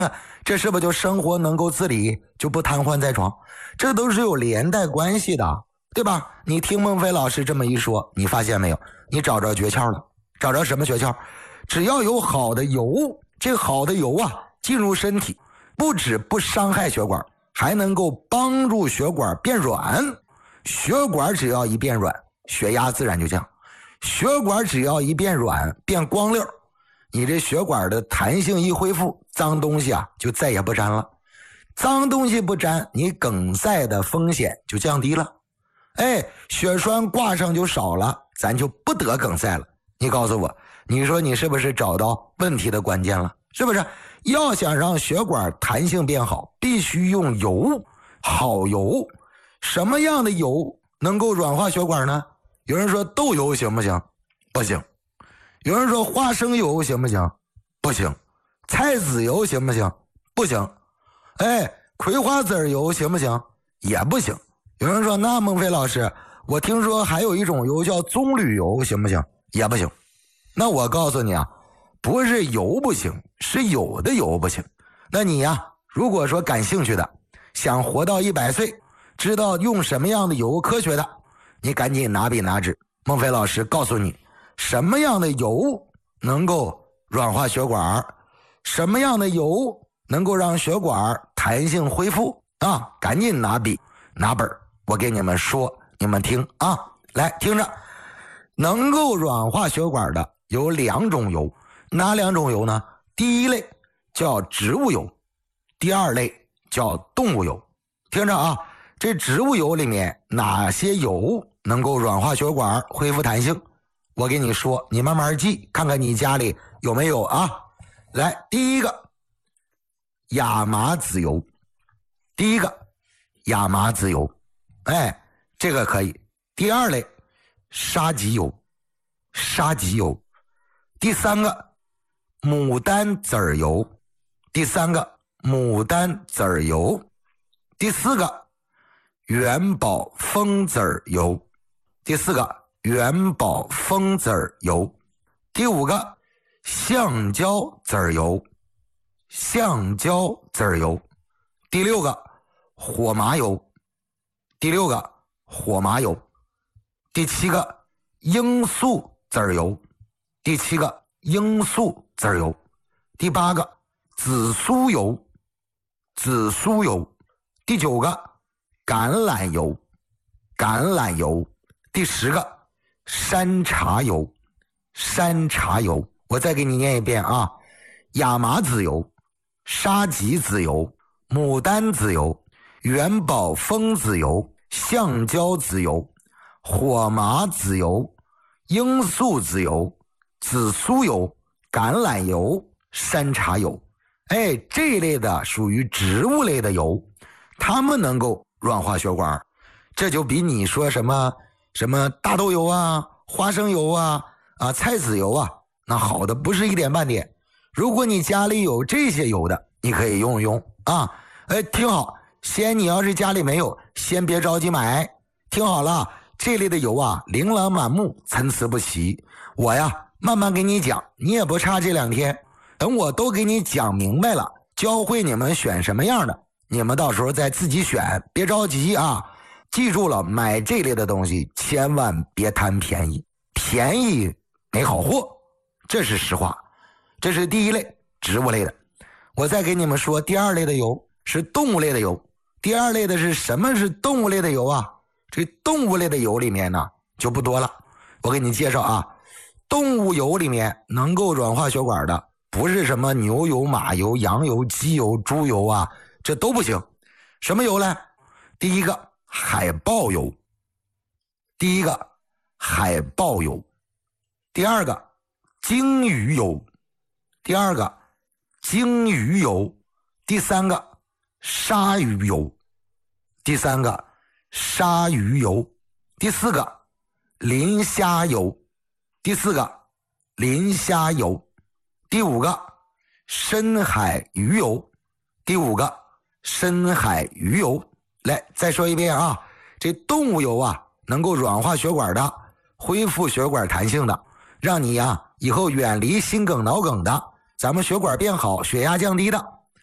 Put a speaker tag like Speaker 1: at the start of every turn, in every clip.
Speaker 1: 这是不是就生活能够自理，就不瘫痪在床？这都是有连带关系的，对吧？你听孟非老师这么一说，你发现没有？你找着诀窍了。找着什么诀窍？只要有好的油，这好的油啊进入身体，不止不伤害血管，还能够帮助血管变软。血管只要一变软，血压自然就降。血管只要一变软变光溜，你这血管的弹性一恢复，脏东西啊就再也不沾了。脏东西不沾，你梗塞的风险就降低了。血栓挂上就少了，咱就不得梗塞了。你告诉我，你说你是不是找到问题的关键了？是不是？要想让血管弹性变好，必须用油，好油。什么样的油能够软化血管呢？有人说豆油行不行？不行。有人说花生油行不行？不行。菜籽油行不行？不行。葵花籽油行不行？也不行。有人说那孟非老师，我听说还有一种油叫棕榈油，行不行？也不行。那我告诉你啊，不是油不行，是有的油不行。那你呀，如果说感兴趣的，想活到100岁，知道用什么样的油科学的，你赶紧拿笔拿纸，孟非老师告诉你什么样的油能够软化血管，什么样的油能够让血管弹性恢复啊！赶紧拿笔拿本，我给你们说，你们听啊，来听着。能够软化血管的有2种油，哪2种油呢？第一类叫植物油，第二类叫动物油。听着啊，这植物油里面哪些油能够软化血管恢复弹性？我给你说，你慢慢记，看看你家里有没有啊。来，第一个亚麻籽油，第一个亚麻籽油，这个可以。第二类沙棘油，沙棘油。第三个牡丹籽油，第三个牡丹籽油。第四个元宝枫籽油，第四个元宝枫籽油。第5个橡胶籽油，橡胶籽油。第6个火麻油，第6个火麻油。第7个罂粟籽油，第7个罂粟籽油。第8个紫苏油，紫苏油。第9个橄榄油，橄榄油。第10个山茶油，山茶油。我再给你念一遍啊，亚麻籽油、沙棘籽油、牡丹籽油、元宝枫籽油、橡胶籽油、火麻籽油、罂粟籽油、紫苏油、橄榄油、山茶油。这类的属于植物类的油，它们能够软化血管，这就比你说什么大豆油啊、花生油啊、菜籽油啊，那好的不是一点半点。如果你家里有这些油的，你可以用一用啊。听好，先你要是家里没有，先别着急买。听好了，这类的油啊，琳琅满目，参差不齐。我呀，慢慢给你讲，你也不差这2天。等我都给你讲明白了，教会你们选什么样的，你们到时候再自己选，别着急啊。记住了，买这类的东西千万别贪便宜，便宜没好货，这是实话。这是第一类植物类的。我再给你们说第2类的油是动物类的油。第2类的是什么是动物类的油啊？这动物类的油里面呢就不多了，我给你介绍啊。动物油里面能够软化血管的不是什么牛油、马油、羊油、鸡油、猪油啊，这都不行。什么油呢？第一个海豹油，第一个海豹油。第2个鲸鱼油，第2个鲸鱼油。第3个鲨鱼油，第3个鲨鱼油。第4个磷虾油，第4个磷虾油。第5个深海鱼油，第5个深海鱼油。来，再说一遍啊，这动物油啊，能够软化血管的，恢复血管弹性的，让你呀以后远离心梗脑梗的，咱们血管变好，血压降低的。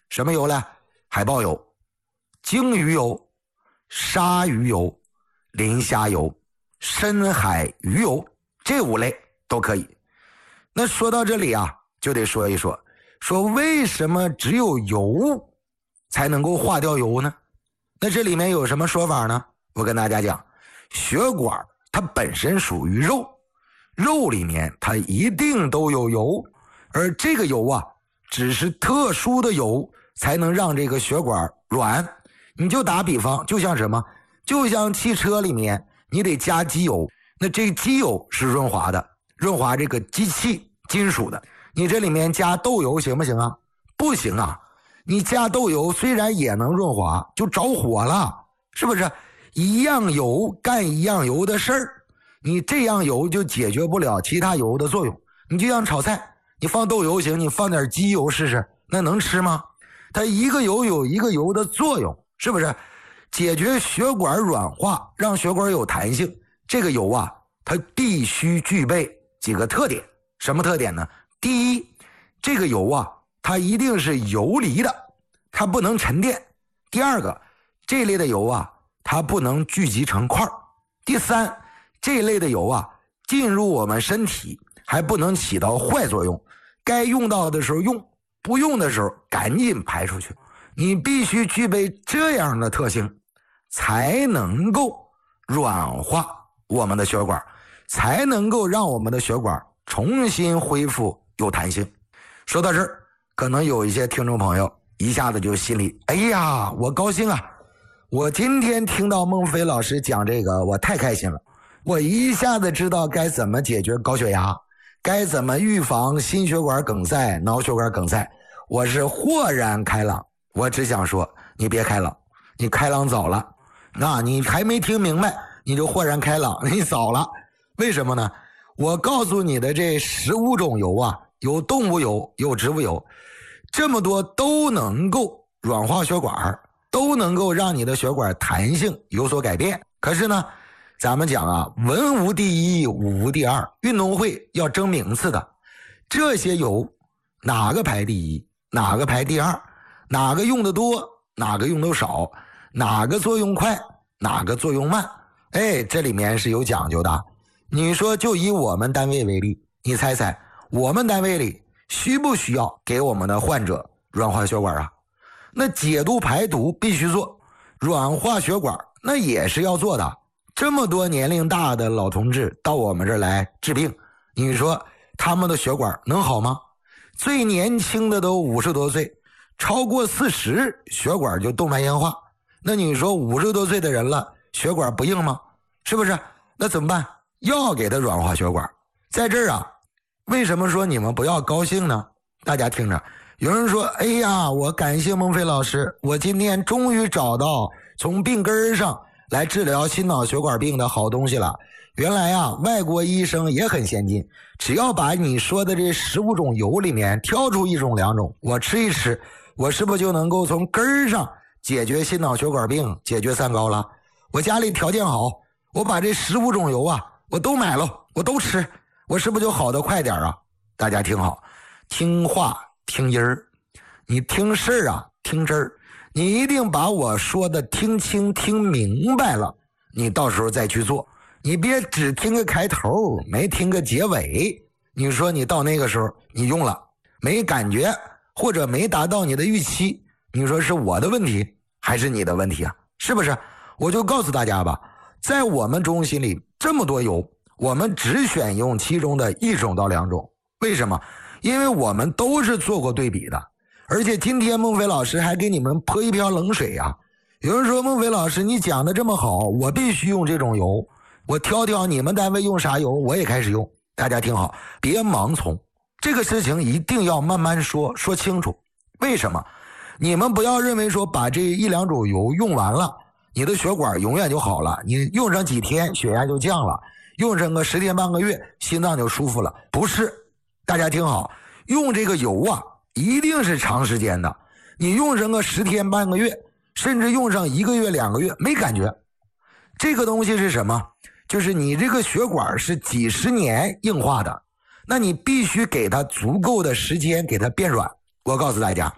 Speaker 1: 什么油呢？海豹油、鲸鱼油、鲨鱼油、磷虾油、深海鱼油，这5类都可以。那说到这里啊，就得说一说，说为什么只有油才能够化掉油呢？那这里面有什么说法呢？我跟大家讲，血管它本身属于肉，肉里面它一定都有油，而这个油啊，只是特殊的油才能让这个血管软。你就打比方，就像什么？就像汽车里面你得加机油，那这机油是润滑的，润滑这个机器金属的。你这里面加豆油行不行啊？不行啊！你加豆油虽然也能润滑，就着火了，是不是？一样油干一样油的事儿，你这样油就解决不了其他油的作用。你就像炒菜，你放豆油行，你放点鸡油试试，那能吃吗？它一个油有一个油的作用，是不是？解决血管软化，让血管有弹性，这个油啊，它必须具备几个特点。什么特点呢？第一，这个油啊，它一定是游离的，它不能沉淀。第二个，这类的油啊，它不能聚集成块。第三，这类的油啊，进入我们身体还不能起到坏作用，该用到的时候用，不用的时候赶紧排出去。你必须具备这样的特性，才能够软化我们的血管，才能够让我们的血管重新恢复有弹性。说到这儿，可能有一些听众朋友一下子就心里，哎呀，我高兴啊！我今天听到孟非老师讲这个，我太开心了。我一下子知道该怎么解决高血压，该怎么预防心血管梗塞、脑血管梗塞。我是豁然开朗。我只想说，你别开朗，你开朗早了。那你还没听明白，你就豁然开朗，你早了。为什么呢？我告诉你的这15种油啊，有动物油，有植物油，这么多都能够软化血管，都能够让你的血管弹性有所改变。可是呢，咱们讲啊，文无第一，武无第二，运动会要争名次的，这些油哪个排第一，哪个排第二，哪个用的多，哪个用的少，哪个作用快，哪个作用慢，哎，这里面是有讲究的。你说就以我们单位为例，你猜猜我们单位里需不需要给我们的患者软化血管啊？那解毒排毒必须做，软化血管那也是要做的。这么多年龄大的老同志到我们这儿来治病，你说他们的血管能好吗？最年轻的都50多岁，超过40血管就动脉硬化。那你说50多岁的人了，血管不硬吗？是不是？那怎么办？要给他软化血管。在这儿啊，为什么说你们不要高兴呢？大家听着，有人说，哎呀，我感谢孟非老师，我今天终于找到从病根上来治疗心脑血管病的好东西了。原来啊，外国医生也很先进，只要把你说的这15种油里面挑出1种2种，我吃一吃，我是不是就能够从根上解决心脑血管病，解决三高了？我家里条件好，我把这15种油啊，我都买了，我都吃，我是不是就好得快点啊？大家听好，听话听音儿，你听事儿啊，听真儿，你一定把我说的听清听明白了，你到时候再去做。你别只听个开头，没听个结尾。你说你到那个时候你用了没感觉，或者没达到你的预期，你说是我的问题还是你的问题啊？是不是？我就告诉大家吧，在我们中心里这么多油，我们只选用其中的1种到2种。为什么？因为我们都是做过对比的。而且今天孟非老师还给你们泼一瓢冷水啊。有人说，孟非老师你讲的这么好，我必须用这种油，我挑挑你们单位用啥油我也开始用。大家听好，别盲从，这个事情一定要慢慢说清楚。为什么？你们不要认为说把这1、2种油用完了，你的血管永远就好了，你用上几天血压就降了，用上个10天半个月心脏就舒服了。不是，大家听好，用这个油啊一定是长时间的，你用上个10天半个月，甚至用上1个月2个月没感觉。这个东西是什么？就是你这个血管是几十年硬化的，那你必须给它足够的时间给它变软。我告诉大家，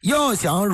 Speaker 1: 要想